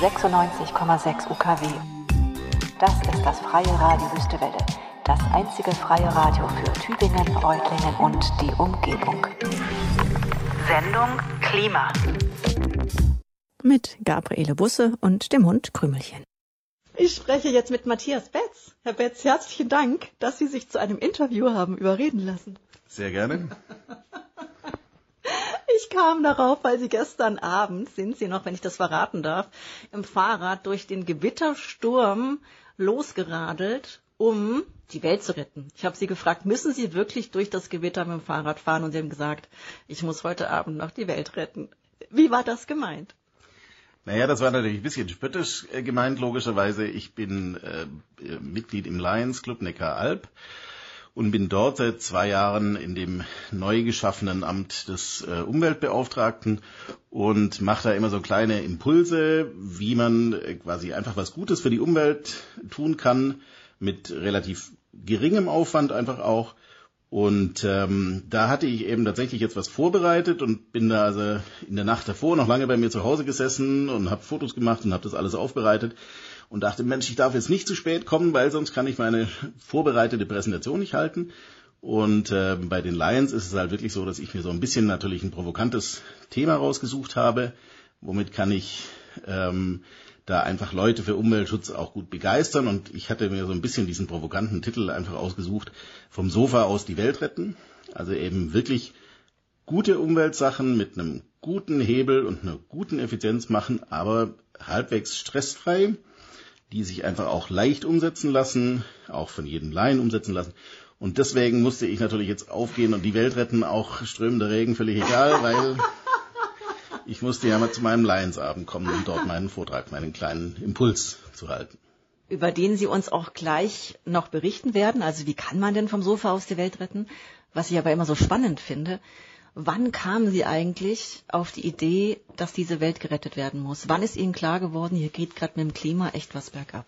96,6 UKW. Das ist das Freie Radio Wüstewelle, das einzige freie Radio für Tübingen, Reutlingen und die Umgebung. Sendung Klima. Mit Gabriele Busse und dem Hund Krümelchen. Ich spreche jetzt mit Matthias Betz. Herr Betz, herzlichen Dank, dass Sie sich zu einem Interview haben überreden lassen. Sehr gerne. Ich kam darauf, weil Sie gestern Abend, sind Sie noch, wenn ich das verraten darf, im Fahrrad durch den Gewittersturm losgeradelt, um die Welt zu retten. Ich habe Sie gefragt, müssen Sie wirklich durch das Gewitter mit dem Fahrrad fahren? Und Sie haben gesagt, ich muss heute Abend noch die Welt retten. Wie war das gemeint? Naja, das war natürlich ein bisschen spöttisch gemeint, logischerweise. Ich bin Mitglied im Lions Club Neckaralb und bin dort seit 2 Jahren in dem neu geschaffenen Amt des Umweltbeauftragten und mache da immer so kleine Impulse, wie man quasi einfach was Gutes für die Umwelt tun kann, mit relativ geringem Aufwand einfach auch. Und da hatte ich eben tatsächlich jetzt was vorbereitet und bin da also in der Nacht davor noch lange bei mir zu Hause gesessen und habe Fotos gemacht und habe das alles aufbereitet und dachte, Mensch, ich darf jetzt nicht zu spät kommen, weil sonst kann ich meine vorbereitete Präsentation nicht halten. Und bei den Lions ist es halt wirklich so, dass ich mir so ein bisschen natürlich ein provokantes Thema rausgesucht habe. Womit kann ich da einfach Leute für Umweltschutz auch gut begeistern. Und ich hatte mir so ein bisschen diesen provokanten Titel einfach ausgesucht, vom Sofa aus die Welt retten. Also eben wirklich gute Umweltsachen mit einem guten Hebel und einer guten Effizienz machen, aber halbwegs stressfrei, die sich einfach auch leicht umsetzen lassen, auch von jedem Laien umsetzen lassen. Und deswegen musste ich natürlich jetzt aufgehen und die Welt retten, auch strömender Regen, völlig egal, weil ich musste ja mal zu meinem Lionsabend kommen, um dort meinen Vortrag, meinen kleinen Impuls zu halten. Über den Sie uns auch gleich noch berichten werden. Also wie kann man denn vom Sofa aus die Welt retten? Was ich aber immer so spannend finde, wann kamen Sie eigentlich auf die Idee, dass diese Welt gerettet werden muss? Wann ist Ihnen klar geworden, hier geht gerade mit dem Klima echt was bergab?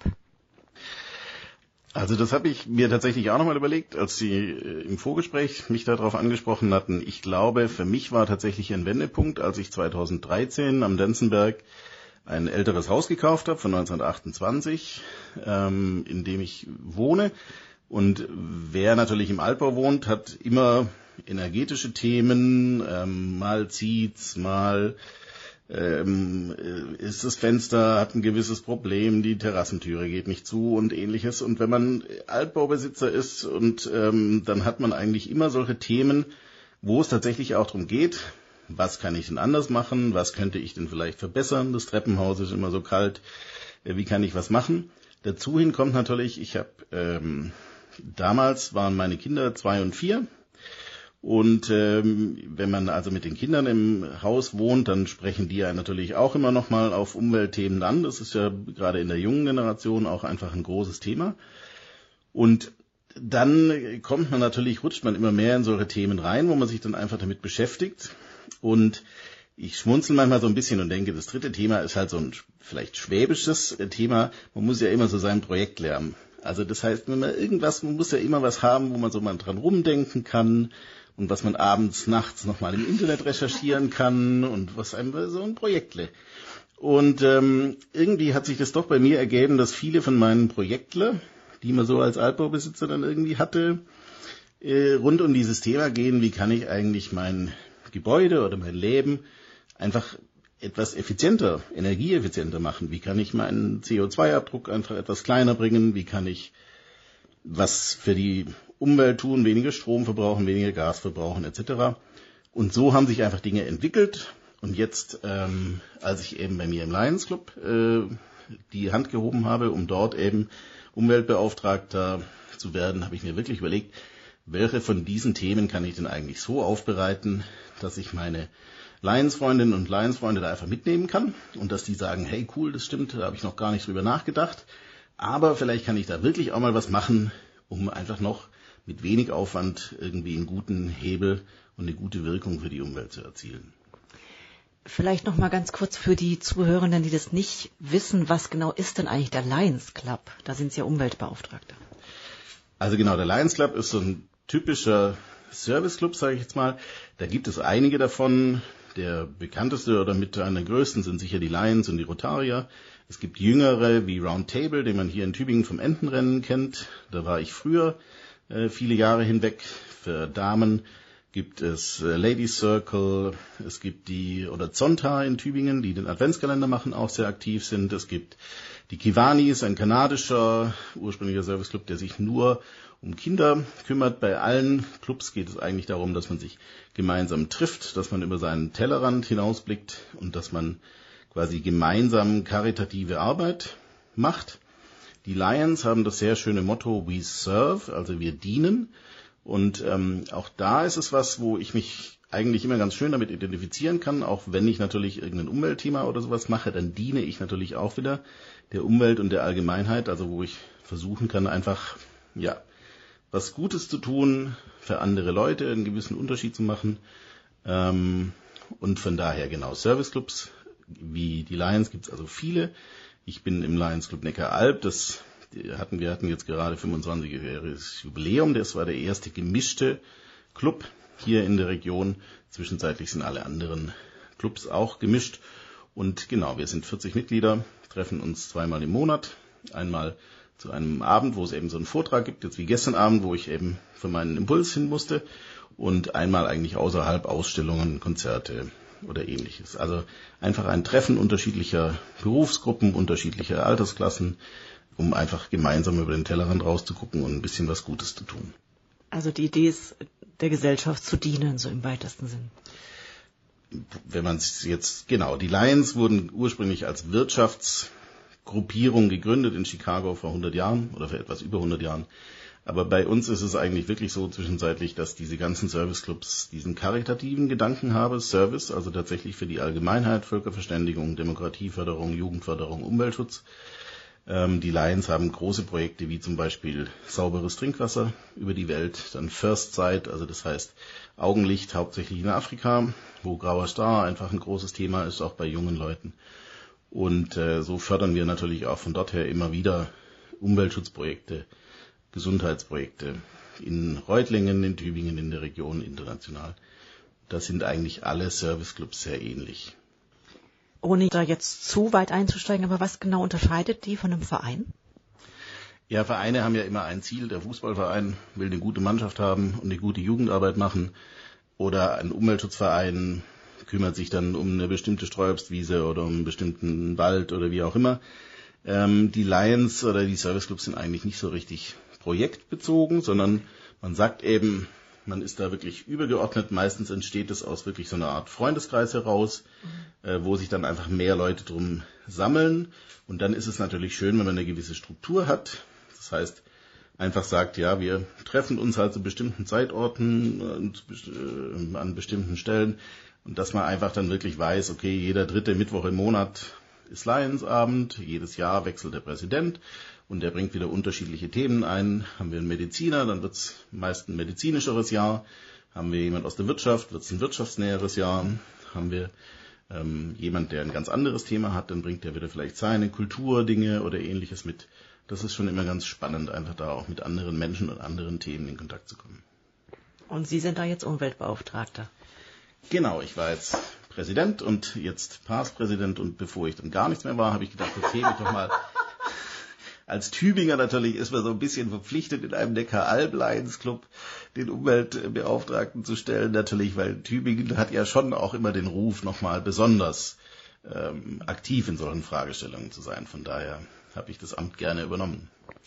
Also das habe ich mir tatsächlich auch nochmal überlegt, als Sie im Vorgespräch mich darauf angesprochen hatten. Ich glaube, für mich war tatsächlich ein Wendepunkt, als ich 2013 am Denzenberg ein älteres Haus gekauft habe von 1928, in dem ich wohne. Und wer natürlich im Altbau wohnt, hat immer energetische Themen, mal zieht's, mal ist das Fenster, hat ein gewisses Problem, die Terrassentüre geht nicht zu und ähnliches. Und wenn man Altbaubesitzer ist und dann hat man eigentlich immer solche Themen, wo es tatsächlich auch darum geht, was kann ich denn anders machen, was könnte ich denn vielleicht verbessern, das Treppenhaus ist immer so kalt, wie kann ich was machen. Dazu hin kommt natürlich, ich habe damals waren meine Kinder 2 und 4. Und wenn man also mit den Kindern im Haus wohnt, dann sprechen die ja natürlich auch immer noch mal auf Umweltthemen an. Das ist ja gerade in der jungen Generation auch einfach ein großes Thema. Und dann rutscht man immer mehr in solche Themen rein, wo man sich dann einfach damit beschäftigt. Und ich schmunzel manchmal so ein bisschen und denke, das dritte Thema ist halt so ein vielleicht schwäbisches Thema. Man muss ja immer so sein Projekt lernen. Also das heißt, man muss ja immer was haben, wo man so mal dran rumdenken kann. Und was man abends, nachts nochmal im Internet recherchieren kann und was einem so ein Projektle. Und irgendwie hat sich das doch bei mir ergeben, dass viele von meinen Projektle, die man so als Altbaubesitzer dann irgendwie hatte, rund um dieses Thema gehen, wie kann ich eigentlich mein Gebäude oder mein Leben einfach etwas effizienter, energieeffizienter machen? Wie kann ich meinen CO2-Abdruck einfach etwas kleiner bringen? Wie kann ich was für die Umwelt tun, weniger Strom verbrauchen, weniger Gas verbrauchen etc. Und so haben sich einfach Dinge entwickelt. Und jetzt, als ich eben bei mir im Lions Club die Hand gehoben habe, um dort eben Umweltbeauftragter zu werden, habe ich mir wirklich überlegt, welche von diesen Themen kann ich denn eigentlich so aufbereiten, dass ich meine Lions-Freundinnen und Lions-Freunde da einfach mitnehmen kann und dass die sagen, hey cool, das stimmt, da habe ich noch gar nicht drüber nachgedacht. Aber vielleicht kann ich da wirklich auch mal was machen, um einfach noch mit wenig Aufwand irgendwie einen guten Hebel und eine gute Wirkung für die Umwelt zu erzielen. Vielleicht noch mal ganz kurz für die Zuhörenden, die das nicht wissen, was genau ist denn eigentlich der Lions Club? Da sind Sie ja Umweltbeauftragte. Also genau, der Lions Club ist so ein typischer Serviceclub, sage ich jetzt mal. Da gibt es einige davon, Der bekannteste oder mit einer der größten sind sicher die Lions und die Rotarier. Es gibt jüngere wie Round Table, den man hier in Tübingen vom Entenrennen kennt. Da war ich früher viele Jahre hinweg. Für Damen gibt es Ladies Circle, es gibt die oder Zonta in Tübingen, die den Adventskalender machen, auch sehr aktiv sind. Es gibt die Kiwanis, ein kanadischer ursprünglicher Serviceclub, der sich nur um Kinder kümmert. Bei allen Clubs geht es eigentlich darum, dass man sich gemeinsam trifft, dass man über seinen Tellerrand hinausblickt und dass man quasi gemeinsam karitative Arbeit macht. Die Lions haben das sehr schöne Motto We Serve, also wir dienen. Und auch da ist es was, wo ich mich eigentlich immer ganz schön damit identifizieren kann. Auch wenn ich natürlich irgendein Umweltthema oder sowas mache, dann diene ich natürlich auch wieder der Umwelt und der Allgemeinheit. Also wo ich versuchen kann, einfach was Gutes zu tun, für andere Leute einen gewissen Unterschied zu machen. Und von daher genau Serviceclubs wie die Lions gibt es also viele. Ich bin im Lions Club Neckaralb. Wir hatten jetzt gerade 25-jähriges Jubiläum. Das war der erste gemischte Club hier in der Region. Zwischenzeitlich sind alle anderen Clubs auch gemischt. Und genau, wir sind 40 Mitglieder, treffen uns 2-mal im Monat. Einmal zu einem Abend, wo es eben so einen Vortrag gibt, jetzt wie gestern Abend, wo ich eben für meinen Impuls hin musste. Und einmal eigentlich außerhalb Ausstellungen, Konzerte oder ähnliches. Also einfach ein Treffen unterschiedlicher Berufsgruppen, unterschiedlicher Altersklassen, um einfach gemeinsam über den Tellerrand rauszugucken und ein bisschen was Gutes zu tun. Also die Idee ist, der Gesellschaft zu dienen, so im weitesten Sinn. Wenn man es jetzt, genau, die Lions wurden ursprünglich als Wirtschaftsgruppierung gegründet in Chicago vor 100 Jahren oder vor etwas über 100 Jahren. Aber bei uns ist es eigentlich wirklich so zwischenzeitlich, dass diese ganzen Serviceclubs diesen karitativen Gedanken haben, Service, also tatsächlich für die Allgemeinheit, Völkerverständigung, Demokratieförderung, Jugendförderung, Umweltschutz. Die Lions haben große Projekte wie zum Beispiel sauberes Trinkwasser über die Welt, dann First Sight, also das heißt Augenlicht hauptsächlich in Afrika, wo grauer Star einfach ein großes Thema ist, auch bei jungen Leuten. Und so fördern wir natürlich auch von dort her immer wieder Umweltschutzprojekte, Gesundheitsprojekte in Reutlingen, in Tübingen, in der Region, international. Da sind eigentlich alle Serviceclubs sehr ähnlich. Ohne da jetzt zu weit einzusteigen, aber was genau unterscheidet die von einem Verein? Ja, Vereine haben ja immer ein Ziel. Der Fußballverein will eine gute Mannschaft haben und eine gute Jugendarbeit machen. Oder ein Umweltschutzverein kümmert sich dann um eine bestimmte Streuobstwiese oder um einen bestimmten Wald oder wie auch immer. Die Lions oder die Serviceclubs sind eigentlich nicht so richtig projektbezogen, sondern man sagt eben, man ist da wirklich übergeordnet. Meistens entsteht es aus wirklich so einer Art Freundeskreis heraus, wo sich dann einfach mehr Leute drum sammeln. Und dann ist es natürlich schön, wenn man eine gewisse Struktur hat. Das heißt, einfach sagt, ja, wir treffen uns halt zu bestimmten Zeitorten und an bestimmten Stellen. Und dass man einfach dann wirklich weiß, okay, jeder 3. Mittwoch im Monat ist Lionsabend, jedes Jahr wechselt der Präsident. Und der bringt wieder unterschiedliche Themen ein. Haben wir einen Mediziner, dann wird es meist ein medizinischeres Jahr. Haben wir jemand aus der Wirtschaft, wird es ein wirtschaftsnäheres Jahr. Haben wir jemand, der ein ganz anderes Thema hat, dann bringt der wieder vielleicht seine Kulturdinge oder Ähnliches mit. Das ist schon immer ganz spannend, einfach da auch mit anderen Menschen und anderen Themen in Kontakt zu kommen. Und Sie sind da jetzt Umweltbeauftragter? Genau, ich war jetzt Präsident und jetzt Präsident und bevor ich dann gar nichts mehr war, habe ich gedacht, okay, ich doch mal... Als Tübinger natürlich ist man so ein bisschen verpflichtet, in einem Neckaralb-Lions-Club den Umweltbeauftragten zu stellen, natürlich, weil Tübingen hat ja schon auch immer den Ruf, nochmal besonders aktiv in solchen Fragestellungen zu sein. Von daher habe ich das Amt gerne übernommen.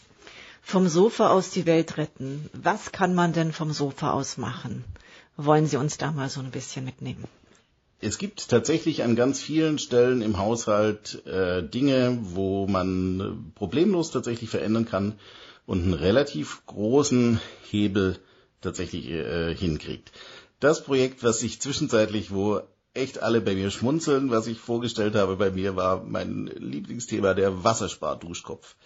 Vom Sofa aus die Welt retten. Was kann man denn vom Sofa aus machen? Wollen Sie uns da mal so ein bisschen mitnehmen? Es gibt tatsächlich an ganz vielen Stellen im Haushalt Dinge, wo man problemlos tatsächlich verändern kann und einen relativ großen Hebel tatsächlich hinkriegt. Das Projekt, was sich zwischenzeitlich, wo echt alle bei mir schmunzeln, was ich vorgestellt habe bei mir, war mein Lieblingsthema, der Wassersparduschkopf.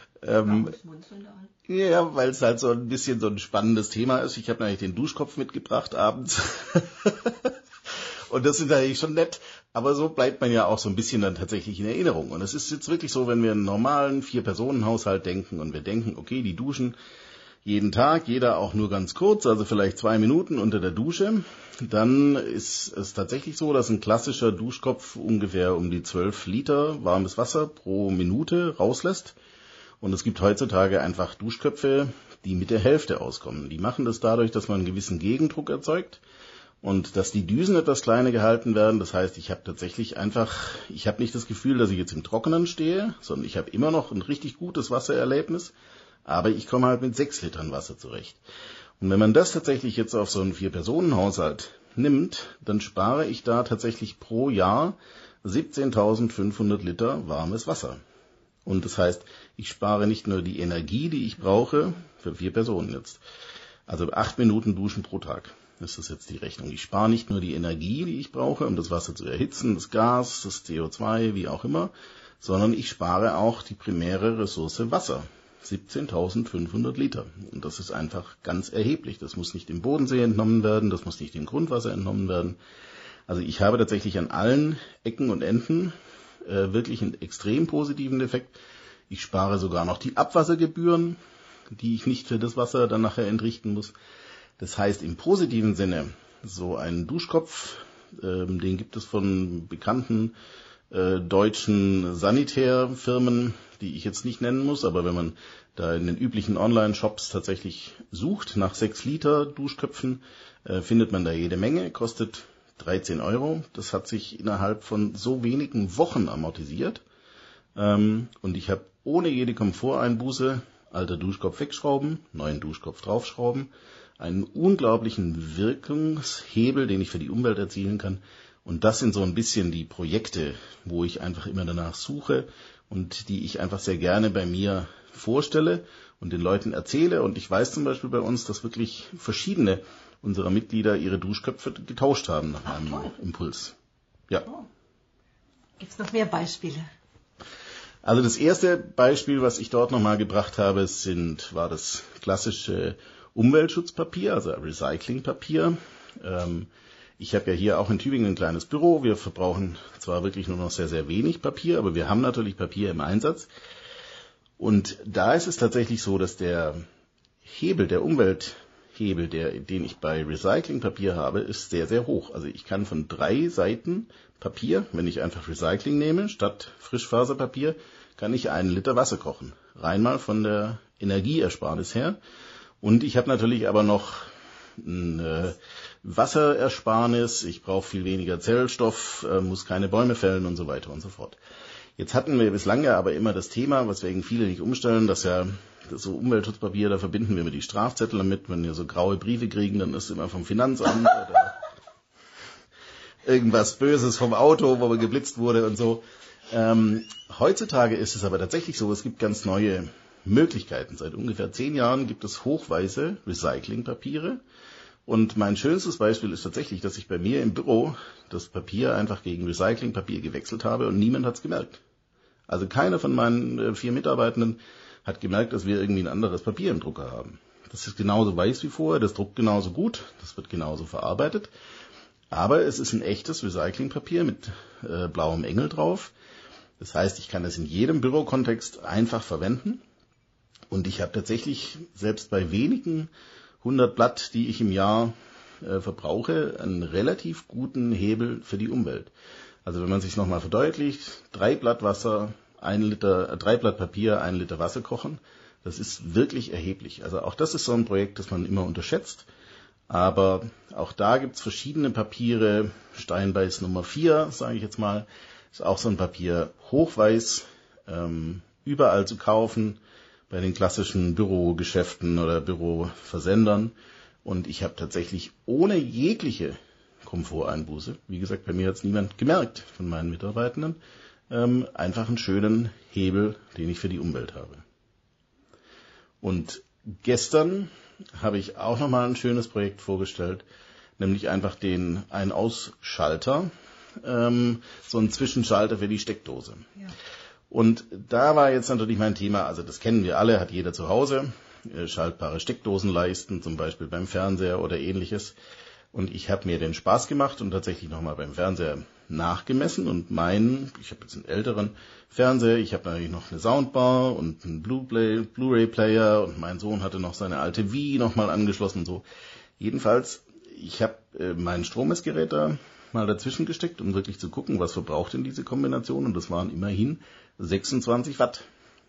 Ja, weil es halt so ein bisschen so ein spannendes Thema ist. Ich habe nämlich den Duschkopf mitgebracht abends. Und das ist natürlich schon nett, aber so bleibt man ja auch so ein bisschen dann tatsächlich in Erinnerung. Und es ist jetzt wirklich so, wenn wir einen normalen 4-Personen-Haushalt denken und wir denken, okay, die duschen jeden Tag, jeder auch nur ganz kurz, also vielleicht 2 Minuten unter der Dusche, dann ist es tatsächlich so, dass ein klassischer Duschkopf ungefähr um die 12 Liter warmes Wasser pro Minute rauslässt. Und es gibt heutzutage einfach Duschköpfe, die mit der Hälfte auskommen. Die machen das dadurch, dass man einen gewissen Gegendruck erzeugt und dass die Düsen etwas kleiner gehalten werden. Das heißt, ich habe nicht das Gefühl, dass ich jetzt im Trockenen stehe, sondern ich habe immer noch ein richtig gutes Wassererlebnis, aber ich komme halt mit 6 Litern Wasser zurecht. Und wenn man das tatsächlich jetzt auf so einen 4-Personen-Haushalt nimmt, dann spare ich da tatsächlich pro Jahr 17.500 Liter warmes Wasser. Und das heißt, ich spare nicht nur die Energie, die ich brauche, für 4 Personen jetzt. Also 8 Minuten Duschen pro Tag. Das ist jetzt die Rechnung. Ich spare nicht nur die Energie, die ich brauche, um das Wasser zu erhitzen, das Gas, das CO2, wie auch immer, sondern ich spare auch die primäre Ressource Wasser. 17.500 Liter. Und das ist einfach ganz erheblich. Das muss nicht im Bodensee entnommen werden, das muss nicht im Grundwasser entnommen werden. Also ich habe tatsächlich an allen Ecken und Enden wirklich einen extrem positiven Effekt. Ich spare sogar noch die Abwassergebühren, die ich nicht für das Wasser dann nachher entrichten muss. Das heißt im positiven Sinne, so einen Duschkopf, den gibt es von bekannten deutschen Sanitärfirmen, die ich jetzt nicht nennen muss, aber wenn man da in den üblichen Online-Shops tatsächlich sucht nach 6 Liter Duschköpfen, findet man da jede Menge, kostet 13 €. Das hat sich innerhalb von so wenigen Wochen amortisiert. Und ich habe ohne jede Komforteinbuße, alter Duschkopf wegschrauben, neuen Duschkopf draufschrauben, einen unglaublichen Wirkungshebel, den ich für die Umwelt erzielen kann. Und das sind so ein bisschen die Projekte, wo ich einfach immer danach suche und die ich einfach sehr gerne bei mir vorstelle und den Leuten erzähle. Und ich weiß zum Beispiel bei uns, dass wirklich verschiedene unserer Mitglieder ihre Duschköpfe getauscht haben nach meinem Impuls. Ja. Oh. Gibt es noch mehr Beispiele? Also das erste Beispiel, was ich dort nochmal gebracht habe, war das klassische Umweltschutzpapier, also Recyclingpapier. Ich habe ja hier auch in Tübingen ein kleines Büro. Wir verbrauchen zwar wirklich nur noch sehr, sehr wenig Papier, aber wir haben natürlich Papier im Einsatz. Und da ist es tatsächlich so, dass der Hebel, der Umwelthebel, den ich bei Recyclingpapier habe, ist sehr, sehr hoch. Also ich kann von 3 Seiten Papier, wenn ich einfach Recycling nehme, statt Frischfaserpapier, kann ich 1 Liter Wasser kochen. Rein mal von der Energieersparnis her. Und ich habe natürlich aber noch eine Wasserersparnis, ich brauche viel weniger Zellstoff, muss keine Bäume fällen und so weiter und so fort. Jetzt hatten wir bislang ja aber immer das Thema, was wegen viele nicht umstellen, dass ja das so Umweltschutzpapier, da verbinden wir immer die Strafzettel damit, wenn wir so graue Briefe kriegen, dann ist immer vom Finanzamt oder irgendwas Böses vom Auto, wo man geblitzt wurde und so. Heutzutage ist es aber tatsächlich so, es gibt ganz neue Möglichkeiten. Seit ungefähr 10 Jahren gibt es hochweiße Recyclingpapiere. Und mein schönstes Beispiel ist tatsächlich, dass ich bei mir im Büro das Papier einfach gegen Recyclingpapier gewechselt habe und niemand hat es gemerkt. Also keiner von meinen 4 Mitarbeitenden hat gemerkt, dass wir irgendwie ein anderes Papier im Drucker haben. Das ist genauso weiß wie vorher, das druckt genauso gut, das wird genauso verarbeitet. Aber es ist ein echtes Recyclingpapier mit blauem Engel drauf. Das heißt, ich kann es in jedem Bürokontext einfach verwenden. Und ich habe tatsächlich selbst bei wenigen 100 Blatt, die ich im Jahr verbrauche, einen relativ guten Hebel für die Umwelt. Also wenn man sich nochmal verdeutlicht, 3 Blatt Wasser, 3 Blatt Papier, 1 Liter Wasser kochen, das ist wirklich erheblich. Also auch das ist so ein Projekt, das man immer unterschätzt. Aber auch da gibt's verschiedene Papiere. Steinbeiß Nummer 4, sage ich jetzt mal, ist auch so ein Papier, hochweiß, überall zu kaufen, bei den klassischen Bürogeschäften oder Büroversendern. Und ich habe tatsächlich ohne jegliche Komforteinbuße, wie gesagt, bei mir hat es niemand gemerkt von meinen Mitarbeitenden, einfach einen schönen Hebel, den ich für die Umwelt habe. Und gestern habe ich auch nochmal ein schönes Projekt vorgestellt, nämlich einfach den Ein-Aus-Schalter, so ein Zwischenschalter für die Steckdose. Ja. Und da war jetzt natürlich mein Thema, also das kennen wir alle, hat jeder zu Hause, schaltbare Steckdosenleisten, zum Beispiel beim Fernseher oder ähnliches. Und ich habe mir den Spaß gemacht und tatsächlich nochmal beim Fernseher nachgemessen und ich habe jetzt einen älteren Fernseher, ich habe natürlich noch eine Soundbar und einen Blu-ray-Player und mein Sohn hatte noch seine alte Wii nochmal angeschlossen und so. Jedenfalls, ich habe mein Strommessgerät da mal dazwischen gesteckt, um wirklich zu gucken, was verbraucht denn diese Kombination, und das waren immerhin 26 Watt.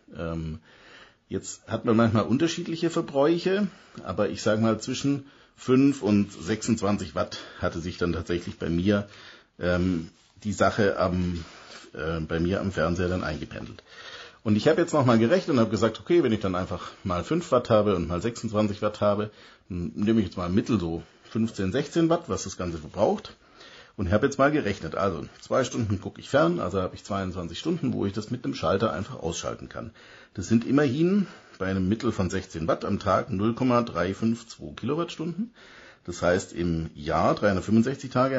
Jetzt hat man manchmal unterschiedliche Verbräuche, aber ich sage mal, zwischen 5 und 26 Watt hatte sich dann tatsächlich bei mir die Sache bei mir am Fernseher dann eingependelt. Und ich habe jetzt nochmal gerechnet und habe gesagt, okay, wenn ich dann einfach mal 5 Watt habe und mal 26 Watt habe, dann nehme ich jetzt mal Mittel so 15, 16 Watt, was das Ganze verbraucht. Und habe jetzt mal gerechnet, also 2 Stunden gucke ich fern, also habe ich 22 Stunden, wo ich das mit einem Schalter einfach ausschalten kann. Das sind immerhin bei einem Mittel von 16 Watt am Tag 0,352 Kilowattstunden. Das heißt, im Jahr 365 Tage